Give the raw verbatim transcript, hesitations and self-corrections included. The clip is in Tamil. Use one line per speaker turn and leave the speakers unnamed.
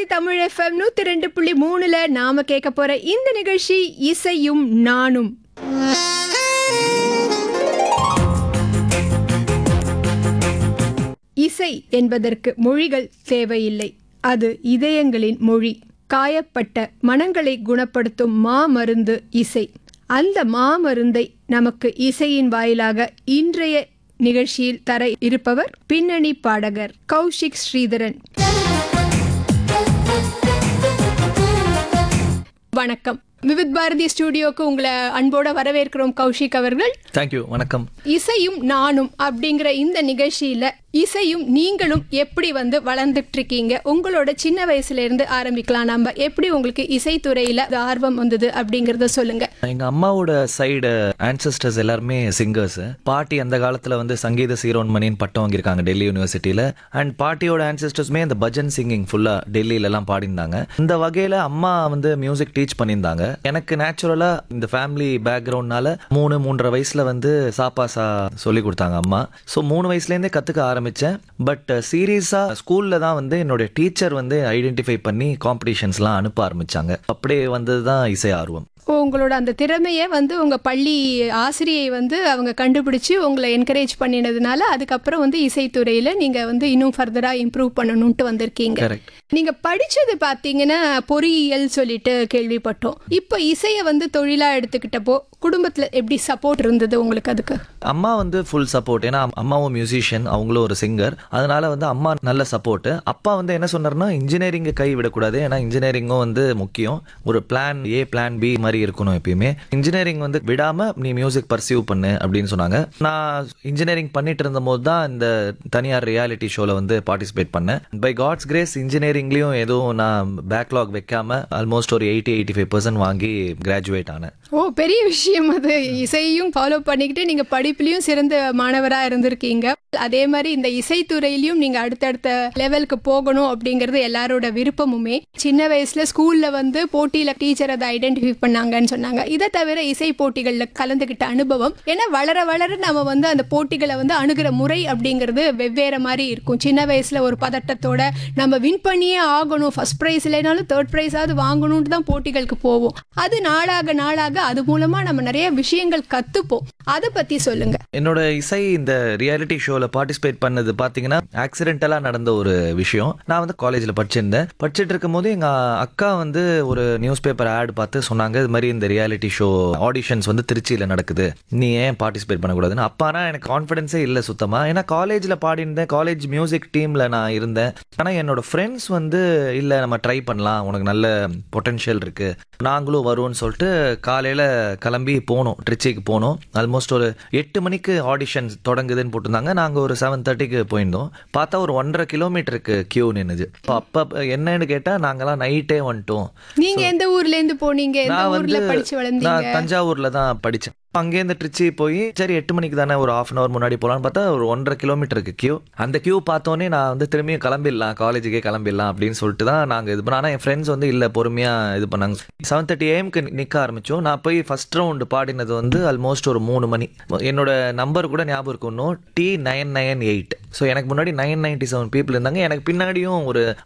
தமிழ் எஃப்எம் நூத்தி ரெண்டு புள்ளி மூணுல நாம கேட்க போற இந்த நிகழ்ச்சி இசையும் நானும். இசை என்பதற்கு மொழிகள் தேவையில்லை, அது இதயங்களின் மொழி. காயப்பட்ட மனங்களை குணப்படுத்தும் மாமருந்து இசை. அந்த மாமருந்தை நமக்கு இசையின் வாயிலாக இன்றைய நிகழ்ச்சியில் தர இருப்பவர் பின்னணி பாடகர் கௌஷிக் ஸ்ரீதரன். வணக்கம். விவித் பாரதி ஸ்டுடியோக்கு உங்களை அன்போட வரவேற்கிறோம் கௌஷிக் அவர்கள்.
தேங்க்யூ. வணக்கம்.
இசையும் நானும் அப்படிங்கிற இந்த நிகழ்ச்சியில இசையும் நீங்களும் எப்படி வந்து வளர்ந்துட்டு இருக்கீங்க, உங்களோட சின்ன வயசுல இருந்து ஆரம்பிக்கலாம். நம்ம எப்படி உங்களுக்கு இசைத்துறையில ஆர்வம் வந்தது அப்படிங்கறத சொல்லுங்க.
எங்க அம்மாவோட சைடு ஆன்சஸ்டர்ஸ் எல்லாருமே சிங்கர்ஸ். பாட்டி அந்த காலத்துல வந்து சங்கீத சீரோன்மணின்னு பட்டம் வாங்கியிருக்காங்க டெல்லி யூனிவர்சிட்டியில. அண்ட் பாட்டியோட ஆன்சஸ்டர்ஸ்மே அந்த பஜன் சிங்கிங் ஃபுல்லா டெல்லியில எல்லாம் பாடிருந்தாங்க. இந்த வகையில அம்மா வந்து மியூசிக் டீச் பண்ணியிருந்தாங்க. எனக்கு நேச்சுரலா இந்த ஃபேமிலி பேக்ரவுண்ட்னால மூணு மூன்றரை வயசுல வந்து சாப்பாசா சொல்லி கொடுத்தாங்க அம்மா. ஸோ மூணு வயசுல இருந்தே கத்துக்க ஆரம்பிச்சேன். பட் சீரியஸா ஸ்கூல்ல தான் வந்து என்னுடைய டீச்சர் வந்து ஐடென்டிஃபை பண்ணி காம்படிஷன்ஸ்லாம் அனுப்ப ஆரம்பிச்சாங்க. அப்படியே வந்ததுதான் இசை ஆர்வம்.
உங்களோட அந்த திறமையை வந்து உங்க பள்ளி ஆசிரியை வந்து அவங்க கண்டுபிடிச்சு உங்களை என்கரேஜ் பண்ணினதுனால அதுக்கப்புறம் வந்து இசைத்துறையில நீங்க வந்து இன்னும் ஃபர்தரா இம்ப்ரூவ் பண்ணணும்ட்டு வந்திருக்கீங்க. நீங்க படிச்சது பாத்தீங்கன்னா பொறியியல் சொல்லிட்டு கேள்விப்பட்டோம். இப்போ இசையை வந்து தொழிலா எடுத்துக்கிட்டப்போ குடும்பத்துல எப்படி சப்போர்ட் இருந்தது உங்களுக்கு? அதுக்கு
அம்மா வந்து ஃபுல் சப்போர்ட். ஏன்னா அம்மாவும் மியூசிஷியன், அவங்களும் ஒரு சிங்கர். அதனால வந்து அம்மா நல்ல சப்போர்ட். அப்பா வந்து என்ன சொன்னார்னா இன்ஜினியரிங்கை கை விடக்கூடாது, ஏன்னா இன்ஜினியரிங்கும் வந்து முக்கியம். ஒரு பிளான் ஏ பிளான் பி மாதிரி இருக்கணும் எப்பயுமே. இன்ஜினியரிங் வந்து விடாம நீ மியூசிக் பர்சியூ பண்ணு அப்படின்னு சொன்னாங்க. நான் இன்ஜினியரிங் பண்ணிட்டு இருந்த போது தான் இந்த தனியார் ரியாலிட்டி ஷோல வந்து பார்ட்டிசிபேட் பண்ணேன். பை காட்ஸ் கிரேஸ் இன்ஜினியரிங்லயும் எதுவும் நான் பேக்லாக் வைக்காம ஆல்மோஸ்ட் ஒரு எயிட்டி எயிட்டி ஃபைவ் பர்சன்ட் வாங்கி கிராஜுவேட் ஆனேன்.
ஓ, பெரிய விஷயம் அது. இசையும் ஃபாலோ பண்ணிக்கிட்டு நீங்க படிப்புலயும் சிறந்த மாணவரா இருந்திருக்கீங்க. அதே மாதிரி இந்த இசைத்துறையிலையும் நீங்க அடுத்தடுத்த லெவலுக்கு போகணும் அப்படிங்கறது எல்லாரோட விருப்பமுமே. சின்ன வயசுல ஸ்கூல்ல வந்து போட்டியில டீச்சர் அதை ஐடென்டிஃபை பண்ணாங்கன்னு சொன்னாங்க. இதை தவிர இசை போட்டிகள்ல கலந்துகிட்ட அனுபவம், ஏன்னா வளர வளர நம்ம வந்து அந்த போட்டிகளை வந்து அணுகிற முறை அப்படிங்கிறது வெவ்வேறு மாதிரி இருக்கும். சின்ன வயசுல ஒரு பதட்டத்தோட நம்ம வின் பண்ணியே ஆகணும், ஃபர்ஸ்ட் பிரைஸ் இல்லைனாலும் தேர்ட் பிரைஸாவது வாங்கணும்னு தான் போட்டிகளுக்கு போவோம். அது நாளாக நாளாக அது மூலமா நம்ம நிறைய விஷயங்கள் கத்துப்போம். அதை பத்தி சொல்லுங்க.
என்னோட இசை இந்த ரியாலிட்டி ஷோல பார்ட்டிசிபேட் பண்ணது பாத்தீங்கன்னா ஆக்சிடென்டலா நடந்த ஒரு விஷயம். நான் வந்து காலேஜ்ல படிச்சிருந்தேன். படிச்சுட்டு இருக்கும் போது எங்க அக்கா வந்து ஒரு நியூஸ் பேப்பர் ஆட் பார்த்து சொன்னாங்க, இது மாதிரி இந்த ரியாலிட்டி ஷோ ஆடிஷன்ஸ் வந்து திருச்சியில நடக்குது, நீ ஏன் பார்ட்டிசிபேட் பண்ணக்கூடாதுன்னு. அப்பானா எனக்கு கான்ஃபிடன்ஸே இல்லை சுத்தமா. ஏன்னா காலேஜ்ல பாடியிருந்தேன், காலேஜ் மியூசிக் டீம்ல நான் இருந்தேன். ஆனா என்னோட ஃப்ரெண்ட்ஸ் வந்து இல்ல நம்ம ட்ரை பண்ணலாம், உனக்கு நல்ல பொட்டன்ஷியல் இருக்கு, நாங்களும் வருவோம்னு சொல்லிட்டு காலையில கிளம்பி போனோம், திருச்சிக்கு போனோம். ஆல்மோஸ்ட் ஒரு எட்டு மணிக்கு ஆடிஷன் தொடங்குதுன்னு போட்டிருந்தாங்க. நாங்க ஒரு செவன் தேர்ட்டிக்கு போயிருந்தோம். பார்த்தா ஒரு ஒன்றரை கிலோமீட்டருக்கு கியூ நின்னுது. அப்ப என்னன்னு கேட்டா நாங்கெல்லாம் நைட்டே வந்துட்டோம்.
நீங்க எந்த ஊர்ல இருந்து போனீங்க?
நான் வந்து நான் தஞ்சாவூர்ல தான் படிச்சேன். அங்கேருந்து திருச்சி போய் சரி எட்டு மணிக்கு தானே ஒரு ஹாஃப் அன் அவர் முன்னாடி போகலான்னு பார்த்தா ஒரு ஒன்றரை கிலோமீட்டருக்கு கியூ. அந்த கியூ பார்த்தோன்னே நான் வந்து திரும்பியும் கிளம்பிடலாம், காலேஜுக்கே கிளம்பிடலாம் அப்படின்னு சொல்லிட்டு தான் நாங்கள் இது பண்ணோம். ஆனால் என் ஃப்ரெண்ட்ஸ் வந்து இல்லை பொறுமையாக இது பண்ணாங்க. செவன் தேர்ட்டி ஏஎம்க்கு நிற்க ஆரம்பித்தோம். நான் போய் ஃபர்ஸ்ட் ரவுண்டு பாடினது வந்து ஆல்மோஸ்ட் ஒரு மூணு மணி. என்னோட நம்பர் கூட ஞாபகம் இருக்கும், இன்னும் D nine nine eight. So எனக்கு முன்னாடி நைன் நைன்டி செவன் பீப்புள் இருந்தாங்க. எனக்கு பின்னாடியும் ஒரு